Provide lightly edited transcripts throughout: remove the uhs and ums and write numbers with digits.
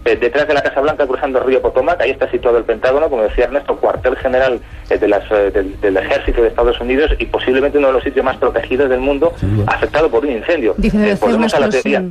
Detrás de la Casa Blanca, cruzando el río Potomac, ahí está situado el Pentágono, como decía Ernesto, cuartel general del ejército de Estados Unidos y posiblemente uno de los sitios más protegidos del mundo, afectado por un incendio. Volvemos a la teoría.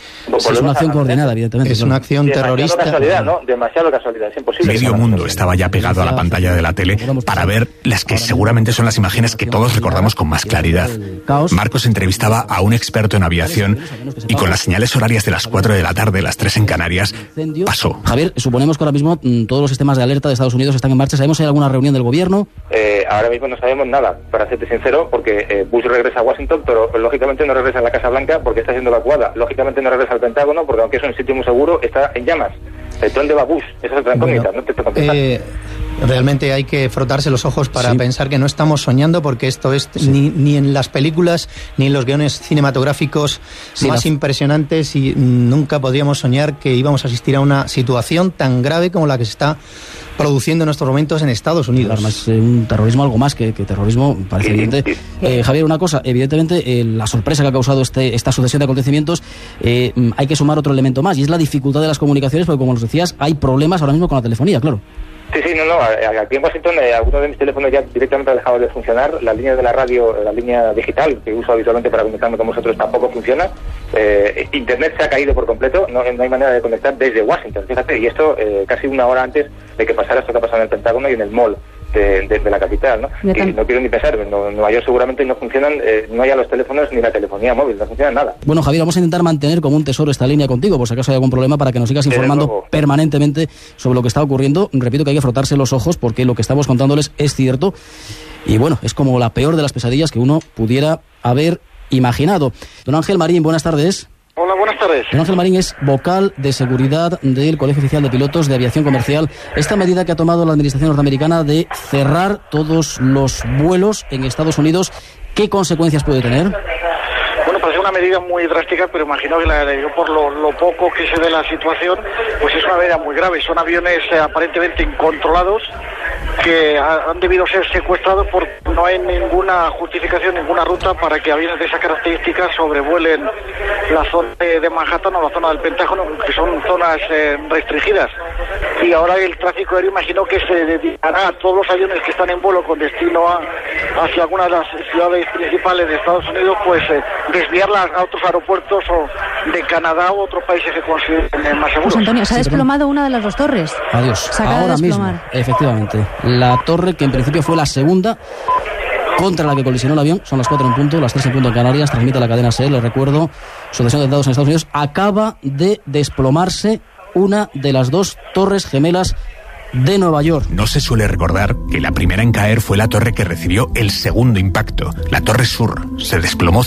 Es una acción coordinada, evidentemente. Es una acción terrorista. Casualidad, ¿no? Demasiado casualidad, es imposible. Medio mundo estaba ya pegado a la pantalla de la tele para ver las que seguramente son las imágenes que todos recordamos con más claridad. Marcos entrevistaba a un experto en aviación y con las señales horarias de las 4 de la tarde, las 3 en Canarias, pasó. Javier, suponemos que ahora mismo todos los sistemas de alerta de Estados Unidos están en marcha. ¿Sabemos si hay alguna reunión del gobierno? Ahora mismo no sabemos nada, para serte sincero, porque Bush regresa a Washington, pero lógicamente no regresa a la Casa Blanca porque está siendo evacuada. Lógicamente no regresa al Pentágono porque aunque es un sitio muy seguro, está en llamas. ¿Dónde va Bush? Esa es otra incógnita, no te puedo contestar. Realmente hay que frotarse los ojos para pensar que no estamos soñando, porque esto es ni en las películas ni en los guiones cinematográficos más impresionantes, y nunca podríamos soñar que íbamos a asistir a una situación tan grave como la que se está produciendo en estos momentos en Estados Unidos. Además, un terrorismo algo más que terrorismo, parece evidente. Javier, una cosa, evidentemente la sorpresa que ha causado esta sucesión de acontecimientos, hay que sumar otro elemento más, y es la dificultad de las comunicaciones, porque como nos decías, hay problemas ahora mismo con la telefonía, claro. Sí, no. Aquí en Washington algunos de mis teléfonos ya directamente han dejado de funcionar. La línea de la radio, la línea digital que uso habitualmente para comunicarme con vosotros, tampoco funciona. Internet se ha caído por completo, no hay manera de conectar desde Washington, fíjate, y esto casi una hora antes de que pasara esto que ha pasado en el Pentágono y en el mall de la capital, ¿no? Y no quiero ni pensar, en Nueva York seguramente no funcionan, no hay a los teléfonos ni la telefonía móvil, no funciona nada. Bueno, Javier, vamos a intentar mantener como un tesoro esta línea contigo, por si acaso hay algún problema, para que nos sigas informando permanentemente sobre lo que está ocurriendo. Repito que hay que frotarse los ojos porque lo que estamos contándoles es cierto, y bueno, es como la peor de las pesadillas que uno pudiera haber imaginado. Don Ángel Marín, buenas tardes. Hola, buenas tardes. Don Ángel Marín es vocal de seguridad del Colegio Oficial de Pilotos de Aviación Comercial. Esta medida que ha tomado la administración norteamericana de cerrar todos los vuelos en Estados Unidos, ¿qué consecuencias puede tener? Bueno, pues es una medida muy drástica, pero imagino que yo por lo poco que sé de la situación, pues es una medida muy grave. Son aviones aparentemente incontrolados que han debido ser secuestrados porque no hay ninguna justificación, ninguna ruta para que aviones de esas características sobrevuelen la zona de Manhattan o la zona del Pentágono, que son zonas restringidas. Y ahora el tráfico aéreo, imagino que se dedicará a todos los aviones que están en vuelo con destino hacia alguna de las ciudades principales de Estados Unidos, pues desviarlas a otros aeropuertos o de Canadá u otros países que consideren más seguros. Pues Antonio, se ha desplomado una de las dos torres. Adiós. Ahora mismo, efectivamente. La torre, que en principio fue la segunda contra la que colisionó el avión, son las 4 en punto, las 3 en punto en Canarias, transmite la cadena SER, les recuerdo, sucesión de atentados en Estados Unidos, acaba de desplomarse una de las dos torres gemelas de Nueva York. No se suele recordar que la primera en caer fue la torre que recibió el segundo impacto. La Torre Sur se desplomó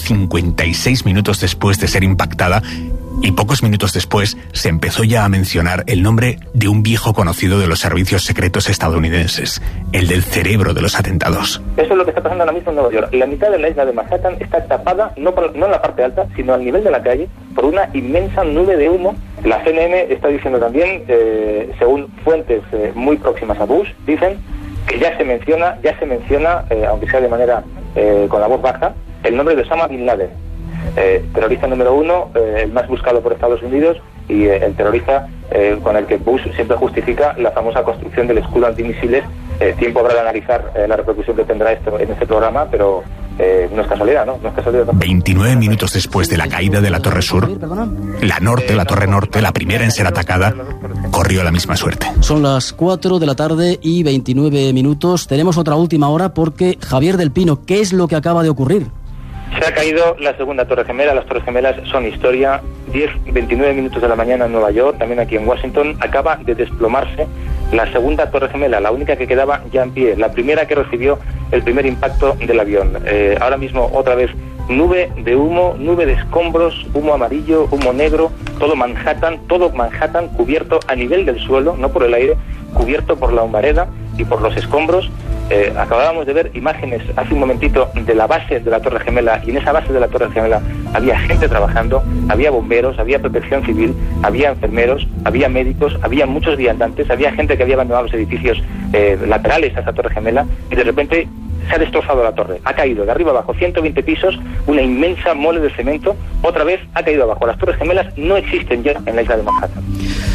56 minutos después de ser impactada, y pocos minutos después se empezó ya a mencionar el nombre de un viejo conocido de los servicios secretos estadounidenses, el del cerebro de los atentados. Eso es lo que está pasando ahora mismo en Nueva York. La mitad de la isla de Manhattan está tapada, no en la parte alta, sino al nivel de la calle, por una inmensa nube de humo. La CNN está diciendo también, según fuentes muy próximas a Bush, dicen que ya se menciona, aunque sea de manera con la voz baja, el nombre de Osama Bin Laden. Terrorista número 1, el más buscado por Estados Unidos, y el terrorista con el que Bush siempre justifica la famosa construcción del escudo antimisiles. Tiempo habrá de analizar la repercusión que tendrá esto en este programa, pero no es casualidad, ¿no? No es casualidad. 29 minutos después de la caída de la Torre Sur, la Torre Norte, la primera en ser atacada, corrió la misma suerte. Son las 4 de la tarde y 29 minutos. Tenemos otra última hora porque, Javier del Pino, ¿qué es lo que acaba de ocurrir? Se ha caído la segunda Torre Gemela. Las Torres Gemelas son historia. 29 minutos de la mañana en Nueva York, también aquí en Washington, acaba de desplomarse la segunda Torre Gemela, la única que quedaba ya en pie, la primera que recibió el primer impacto del avión. Ahora mismo otra vez nube de humo, nube de escombros, humo amarillo, humo negro, todo Manhattan cubierto a nivel del suelo, no por el aire, cubierto por la humareda y por los escombros. Acabábamos de ver imágenes hace un momentito de la base de la Torre Gemela, y en esa base de la Torre Gemela había gente trabajando, había bomberos, había protección civil, había enfermeros, había médicos, había muchos viandantes, había gente que había abandonado los edificios laterales a esa Torre Gemela, y de repente se ha destrozado la torre, ha caído de arriba abajo 120 pisos, una inmensa mole de cemento, otra vez ha caído abajo. Las Torres Gemelas no existen ya en la isla de Manhattan.